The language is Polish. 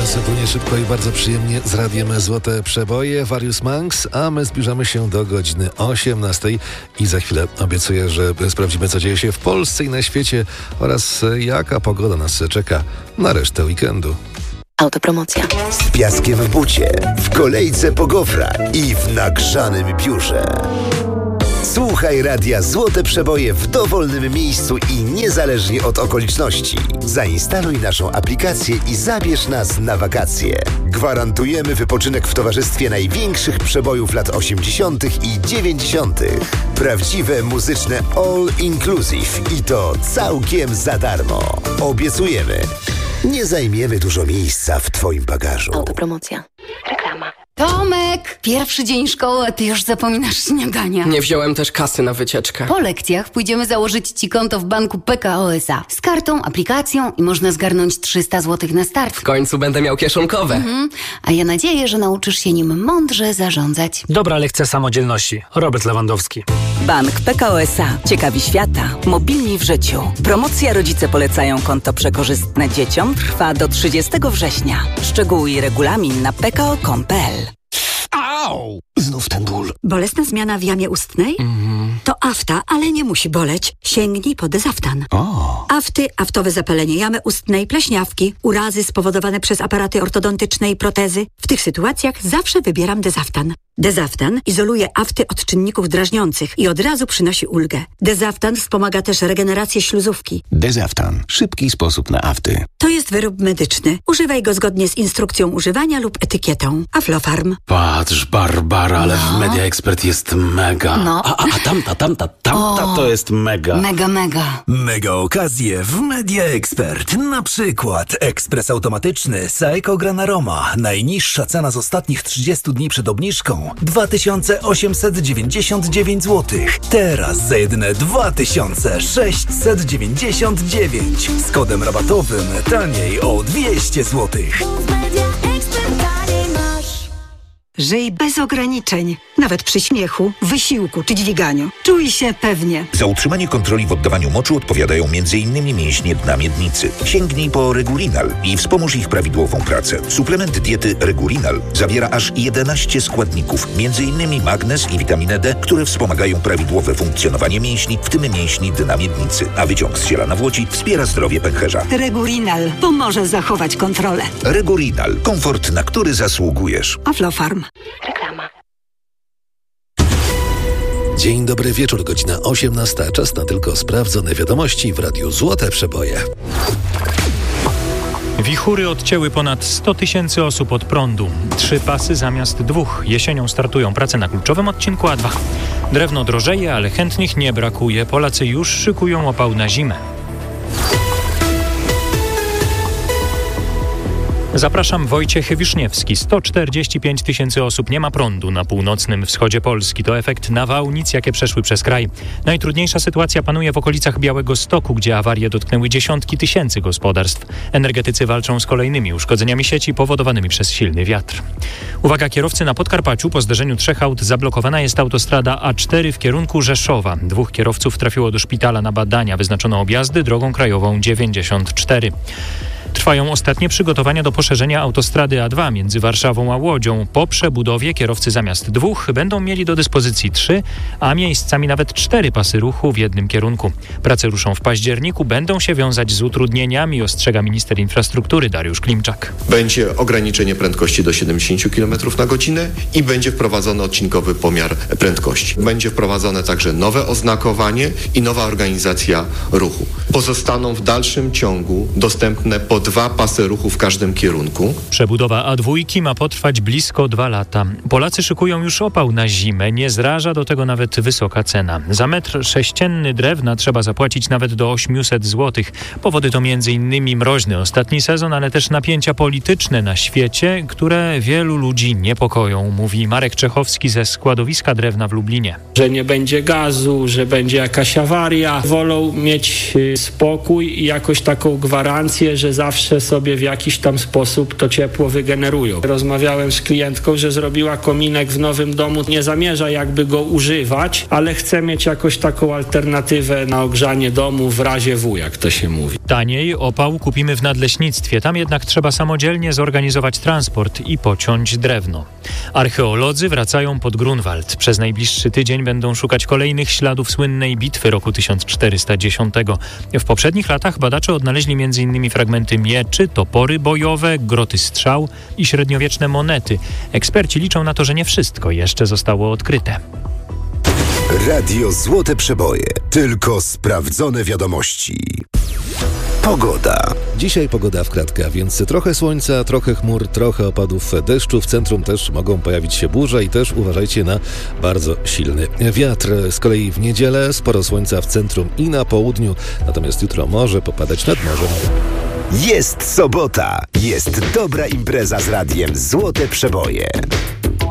Czas płynie szybko i bardzo przyjemnie z radiem Złote Przeboje, Various Monks, a my zbliżamy się do godziny 18 i za chwilę obiecuję, że sprawdzimy, co dzieje się w Polsce i na świecie oraz jaka pogoda nas czeka na resztę weekendu. Autopromocja. Z piaskiem w bucie, w kolejce po gofra i w nagrzanym biurze. Słuchaj radia Złote Przeboje w dowolnym miejscu i niezależnie od okoliczności. Zainstaluj naszą aplikację i zabierz nas na wakacje. Gwarantujemy wypoczynek w towarzystwie największych przebojów lat 80. i 90. Prawdziwe muzyczne all inclusive i to całkiem za darmo. Obiecujemy, nie zajmiemy dużo miejsca w Twoim bagażu. Autopromocja. Reklama. Tomek! Pierwszy dzień szkoły, a ty już zapominasz śniadania. Nie wziąłem też kasy na wycieczkę. Po lekcjach pójdziemy założyć ci konto w banku PKO SA. Z kartą, aplikacją i można zgarnąć 300 zł na start. W końcu będę miał kieszonkowe. A ja nadzieję, że nauczysz się nim mądrze zarządzać. Dobra lekcja samodzielności. Robert Lewandowski. Bank PKO SA. Ciekawi świata. Mobilni w życiu. Promocja Rodzice polecają konto przekorzystne dzieciom trwa do 30 września. Szczegóły i regulamin na pko.com.pl. Au! Znów ten ból. Bolesna zmiana w jamie ustnej? To afta, ale nie musi boleć. Sięgnij po Dezaftan. Afty, aftowe zapalenie jamy ustnej, pleśniawki, urazy spowodowane przez aparaty ortodontyczne i protezy. W tych sytuacjach zawsze wybieram Dezaftan. Dezaftan izoluje afty od czynników drażniących i od razu przynosi ulgę. Dezaftan wspomaga też regenerację śluzówki. Dezaftan. Szybki sposób na afty. To jest wyrób medyczny. Używaj go zgodnie z instrukcją używania lub etykietą. Aflofarm. Patrz, Barbara, ale w Media Expert jest mega. No. A tamta to jest mega. Mega. Mega okazje w Media Expert. Na przykład ekspres automatyczny Saeco Granaroma. Najniższa cena z ostatnich 30 dni przed obniżką 2899 zł. Teraz za jedyne 2699. Z kodem rabatowym taniej o 200 zł. Żyj bez ograniczeń. Nawet przy śmiechu, wysiłku czy dźwiganiu. Czuj się pewnie. Za utrzymanie kontroli w oddawaniu moczu odpowiadają m.in. mięśnie dna miednicy. Sięgnij po Regulinal i wspomóż ich prawidłową pracę. Suplement diety Regulinal zawiera aż 11 składników, m.in. magnez i witaminę D, które wspomagają prawidłowe funkcjonowanie mięśni, w tym mięśni dna miednicy. A wyciąg z ziela na Włodzi wspiera zdrowie pęcherza. Regulinal pomoże zachować kontrolę. Regulinal. Komfort, na który zasługujesz. Aflofarm. Reklama. Dzień dobry wieczór, godzina 18. Czas na tylko sprawdzone wiadomości w Radiu Złote Przeboje. Wichury odcięły ponad 100 000 osób od prądu. 3 pasy zamiast 2. Jesienią startują prace na kluczowym odcinku A2. Drewno drożeje, ale chętnych nie brakuje. Polacy już szykują opał na zimę. Zapraszam, Wojciech Wiszniewski. 145 000 osób nie ma prądu na północnym wschodzie Polski. To efekt nawałnic, jakie przeszły przez kraj. Najtrudniejsza sytuacja panuje w okolicach Białegostoku, gdzie awarie dotknęły dziesiątki tysięcy gospodarstw. Energetycy walczą z kolejnymi uszkodzeniami sieci powodowanymi przez silny wiatr. Uwaga, kierowcy, na Podkarpaciu po zderzeniu 3 aut zablokowana jest autostrada A4 w kierunku Rzeszowa. 2 kierowców trafiło do szpitala na badania. Wyznaczono objazdy drogą krajową 94. Trwają ostatnie przygotowania do poszerzenia autostrady A2 między Warszawą a Łodzią. Po przebudowie kierowcy zamiast 2 będą mieli do dyspozycji 3, a miejscami nawet 4 pasy ruchu w jednym kierunku. Prace ruszą w październiku, będą się wiązać z utrudnieniami, ostrzega minister infrastruktury Dariusz Klimczak. Będzie ograniczenie prędkości do 70 km na godzinę i będzie wprowadzony odcinkowy pomiar prędkości. Będzie wprowadzone także nowe oznakowanie i nowa organizacja ruchu. Pozostaną w dalszym ciągu dostępne po 2 pasy ruchu w każdym kierunku. Przebudowa A2 ma potrwać blisko 2 lata. Polacy szykują już opał na zimę. Nie zraża do tego nawet wysoka cena. Za metr sześcienny drewna trzeba zapłacić nawet do 800 zł. Powody to m.in. mroźny ostatni sezon, ale też napięcia polityczne na świecie, które wielu ludzi niepokoją, mówi Marek Czechowski ze składowiska drewna w Lublinie. Że nie będzie gazu, że będzie jakaś awaria. Wolą mieć spokój i jakoś taką gwarancję, że za zawsze sobie w jakiś tam sposób to ciepło wygenerują. Rozmawiałem z klientką, że zrobiła kominek w nowym domu, nie zamierza jakby go używać, ale chce mieć jakoś taką alternatywę na ogrzanie domu w razie W, jak to się mówi. Taniej opał kupimy w nadleśnictwie, tam jednak trzeba samodzielnie zorganizować transport i pociąć drewno. Archeolodzy wracają pod Grunwald. Przez najbliższy tydzień będą szukać kolejnych śladów słynnej bitwy roku 1410. W poprzednich latach badacze odnaleźli m.in. fragmenty mieczy, topory bojowe, groty strzał i średniowieczne monety. Eksperci liczą na to, że nie wszystko jeszcze zostało odkryte. Radio Złote Przeboje. Tylko sprawdzone wiadomości. Pogoda. Dzisiaj pogoda w kratkę, a więc trochę słońca, trochę chmur, trochę opadów deszczu. W centrum też mogą pojawić się burze i też uważajcie na bardzo silny wiatr. Z kolei w niedzielę sporo słońca w centrum i na południu, natomiast jutro może popadać nad morzem. Jest sobota. Jest dobra impreza z radiem Złote Przeboje.